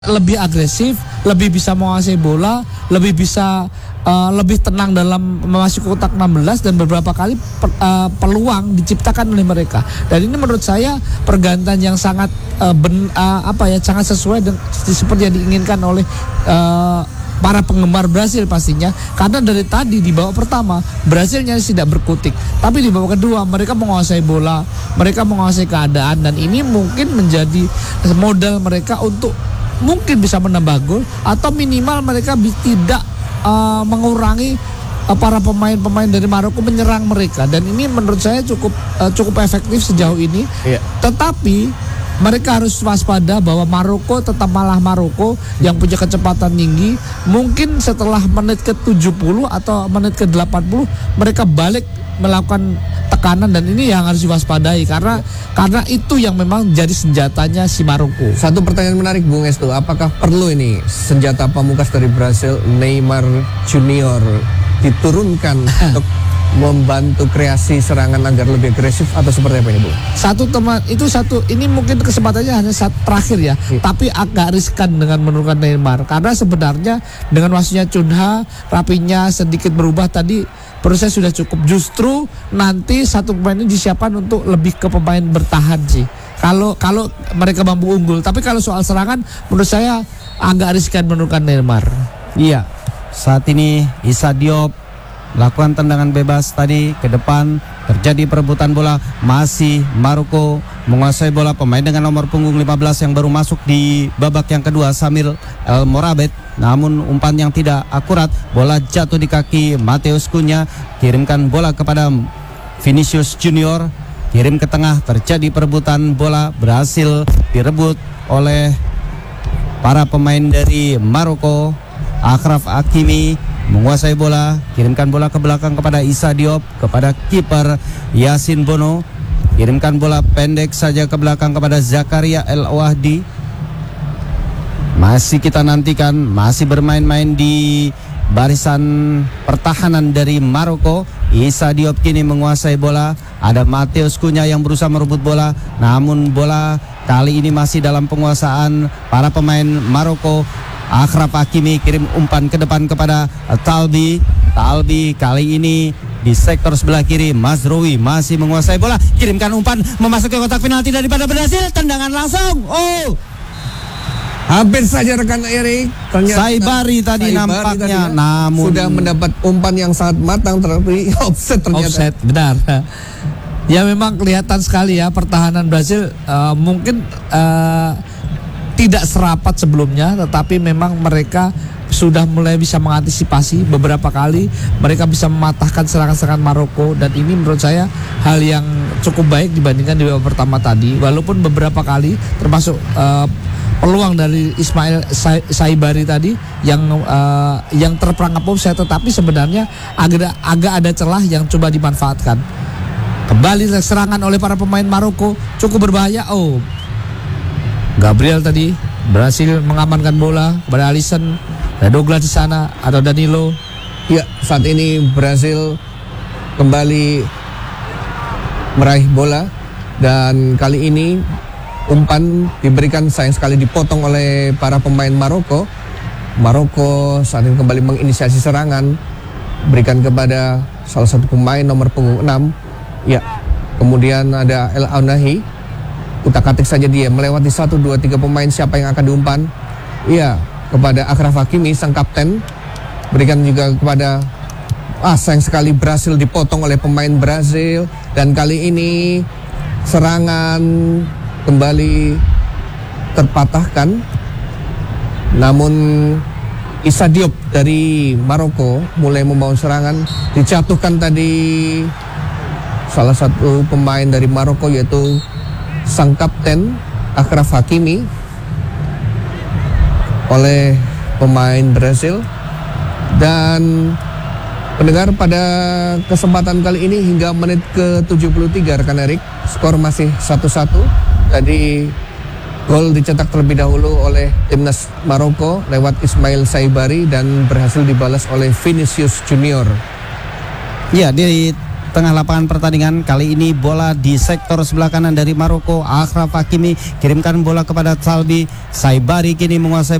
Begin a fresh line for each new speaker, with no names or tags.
lebih agresif, lebih bisa menguasai bola, lebih bisa lebih tenang dalam memasuki kotak 16 dan beberapa kali peluang diciptakan oleh mereka. Dan ini menurut saya pergantian yang sangat sangat sesuai dengan seperti yang diinginkan oleh para penggemar Brasil pastinya, karena dari tadi di babak pertama Brasil nyaris tidak berkutik, tapi di babak kedua mereka menguasai bola, mereka menguasai keadaan, dan ini mungkin menjadi modal mereka untuk mungkin bisa menambah gol atau minimal mereka tidak mengurangi para pemain-pemain dari Maroko menyerang mereka, dan ini menurut saya cukup efektif sejauh ini. Tetapi mereka harus waspada bahwa Maroko tetap Maroko yang punya kecepatan tinggi. Mungkin setelah menit ke-70 atau menit ke-80 mereka balik melakukan tekanan, dan ini yang harus diwaspadai karena itu yang memang jadi senjatanya si Maroko.
Satu pertanyaan menarik Bung Estu, apakah perlu ini senjata pamungkas dari Brasil, Neymar Junior, diturunkan untuk membantu kreasi serangan agar lebih agresif atau seperti apa ini, Bu?
Ini mungkin kesempatannya hanya terakhir ya, tapi agak riskan dengan menurunkan Neymar karena sebenarnya dengan masuknya Cunha, Rapinya sedikit berubah tadi, proses sudah cukup. Justru nanti satu pemain ini disiapkan untuk lebih ke pemain bertahan sih. Kalau mereka mampu unggul, tapi kalau soal serangan menurut saya agak riskan menurunkan Neymar.
Iya, saat ini Issa Diop lakukan tendangan bebas tadi ke depan, terjadi perebutan bola, masih Maroko menguasai bola. Pemain dengan nomor punggung 15 yang baru masuk di babak yang kedua, Samir El Morabet, namun umpan yang tidak akurat, bola jatuh di kaki Mateus Cunha, kirimkan bola kepada Vinicius Junior, kirim ke tengah, terjadi perebutan bola, berhasil direbut oleh para pemain dari Maroko. Achraf Hakimi menguasai bola, kirimkan bola ke belakang kepada Issa Diop, kepada kiper Yasin Bono, kirimkan bola pendek saja ke belakang kepada Zakaria El Wahdi. Masih kita nantikan, masih bermain-main di barisan pertahanan dari Maroko. Issa Diop kini menguasai bola, ada Mateus Cunha yang berusaha merebut bola, namun bola kali ini masih dalam penguasaan para pemain Maroko. Achraf Hakimi kirim umpan ke depan kepada Talbi kali ini di sektor sebelah kiri. Mazraoui masih menguasai bola, kirimkan umpan memasuki kotak penalti daripada Brasil, tendangan langsung.
Hampir saja rekan Erik,
Saibari tadi nampaknya, namun
sudah mendapat umpan yang sangat matang, tetapi offset ternyata.
Offset, benar. Ya memang kelihatan sekali ya pertahanan Brasil mungkin tidak serapat sebelumnya, tetapi memang mereka sudah mulai bisa mengantisipasi beberapa kali. Mereka bisa mematahkan serangan-serangan Maroko, dan ini menurut saya hal yang cukup baik dibandingkan di babak pertama tadi. Walaupun beberapa kali termasuk peluang dari Ismail Saibari tadi yang terperangkap offside, tetapi sebenarnya agak ada celah yang coba dimanfaatkan. Kembali serangan oleh para pemain Maroko cukup berbahaya. Gabriel tadi berhasil mengamankan bola kepada Alisson, ada Douglas di sana atau Danilo.
Ya, saat ini Brasil kembali meraih bola, dan kali ini umpan diberikan sayang sekali dipotong oleh para pemain Maroko. Maroko saat ini kembali menginisiasi serangan, berikan kepada salah satu pemain nomor punggung 6. Ya, kemudian ada El Aunahi. Utak-atik saja dia melewati 1, 2, 3 pemain, siapa yang akan diumpan? Iya, kepada Achraf Hakimi sang kapten. Berikan juga kepada sayang sekali berhasil dipotong oleh pemain Brasil, dan kali ini serangan kembali terpatahkan. Namun Issa Diop dari Maroko mulai membangun serangan, dijatuhkan tadi salah satu pemain dari Maroko, yaitu sang kapten Achraf Hakimi oleh pemain Brasil. Dan pendengar, pada kesempatan kali ini hingga menit ke-73 rekan Erik, skor masih 1-1. Tadi gol dicetak terlebih dahulu oleh timnas Maroko lewat Ismail Saibari dan berhasil dibalas oleh Vinicius Junior.
Ya, di tengah lapangan pertandingan. Kali ini bola di sektor sebelah kanan dari Maroko. Achraf Hakimi kirimkan bola kepada Salbi. Saibari kini menguasai